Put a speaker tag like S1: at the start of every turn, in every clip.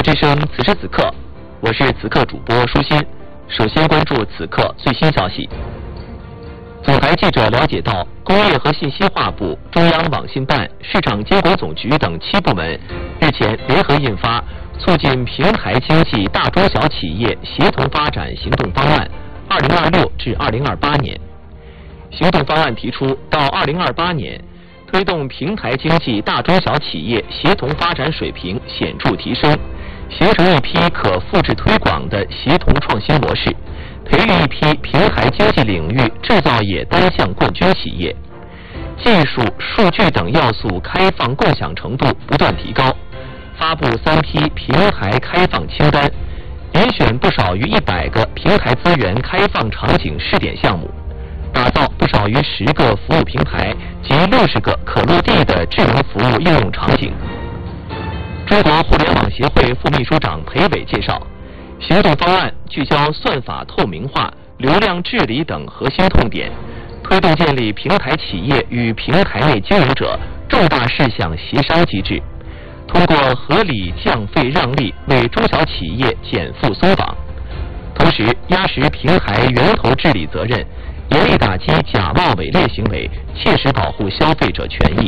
S1: 之声此时此刻，我是此刻主播舒心。首先关注此刻最新消息。总台记者了解到，工业和信息化部、中央网信办、市场监管总局等7部门日前联合印发《促进平台经济大中小企业协同发展行动方案（2026至2028年）》。行动方案提出，到2028年，推动平台经济大中小企业协同发展水平显著提升，形成一批可复制推广的协同创新模式，培育一批平台经济领域制造业单项冠军企业，技术、数据等要素开放共享程度不断提高，发布3批平台开放清单，遴选不少于100个平台资源开放场景试点项目，打造不少于10个服务平台及60个可落地的智能服务应用场景。中国互联网协会副秘书长裴伟介绍，行动方案聚焦算法透明化、流量治理等核心痛点，推动建立平台企业与平台内经营者重大事项协商机制，通过合理降费让利为中小企业减负松绑，同时压实平台源头治理责任，严厉打击假冒伪劣行为，切实保护消费者权益。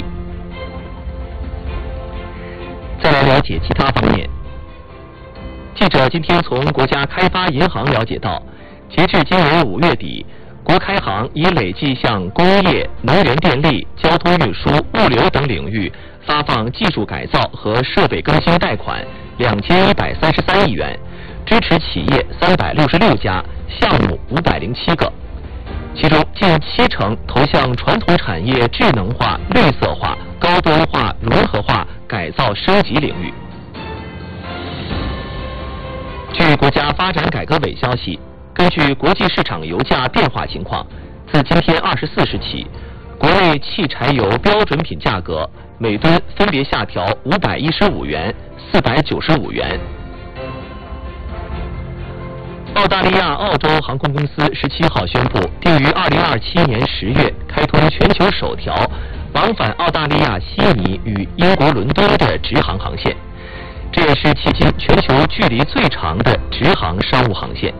S1: 再来了解其他方面。记者今天从国家开发银行了解到，截至今年5月底，国开行已累计向工业、能源电力、交通运输、物流等领域发放技术改造和设备更新贷款2133亿元，支持企业366家，项目507个，其中近70%投向传统产业智能化、绿色化、高端化、融合化、改造升级领域。据国家发展改革委消息，根据国际市场油价变化情况，自今天24时起，国内汽柴油标准品价格每吨分别下调515元、495元。澳大利亚澳洲航空公司17号宣布，定于2027年10月开通全球首条往返澳大利亚悉尼与英国伦敦的直航航线，这也是迄今全球距离最长的直航商务航线。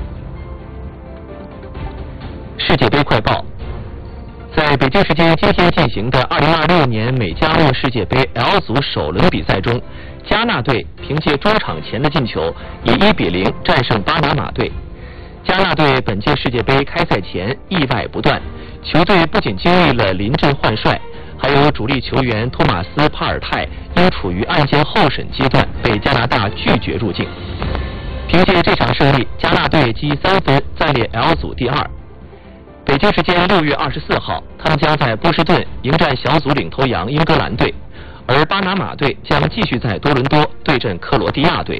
S1: 世界杯快报。在北京时间今天进行的2026年美加墨世界杯 L 组首轮比赛中，加纳队凭借中场前的进球以1-0战胜巴拿马队。加纳队本届世界杯开赛前意外不断，球队不仅经历了临阵换帅，还有主力球员托马斯·帕尔泰因处于案件候审阶段被加拿大拒绝入境。凭借这场胜利，加纳队积3分暂列 L 组第2。北京时间6月24号，他们将在波士顿迎战小组领头羊英格兰队，而巴拿马队将继续在多伦多对阵克罗地亚队。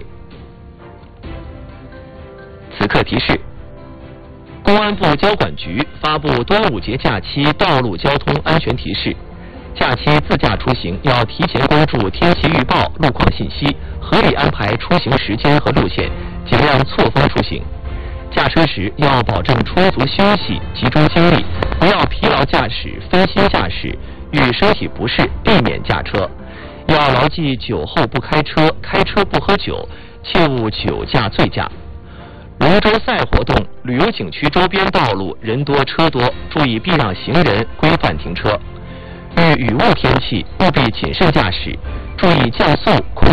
S1: 此刻提示：公安部交管局发布端午节假期道路交通安全提示，假期自驾出行要提前关注天气预报、路况信息，合理安排出行时间和路线，尽量错峰出行。驾车时要保证充足休息，集中精力，不要疲劳驾驶、分心驾驶，遇身体不适避免驾车。要牢记酒后不开车，开车不喝酒，切勿酒驾醉驾。龙舟赛活动，旅游景区周边道路人多车多，注意避让行人，规范停车。遇雨雾天气，务必谨慎驾驶，注意降速。